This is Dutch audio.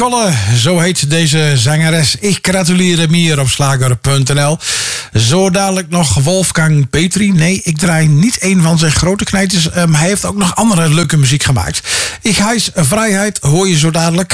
Kolle, zo heet deze zangeres. Ik gratuleer hem hier op slager.nl. Zo dadelijk nog Wolfgang Petri. Nee, ik draai niet een van zijn grote knijters. Hij heeft ook nog andere leuke muziek gemaakt. Ik hijs Vrijheid, hoor je zo dadelijk.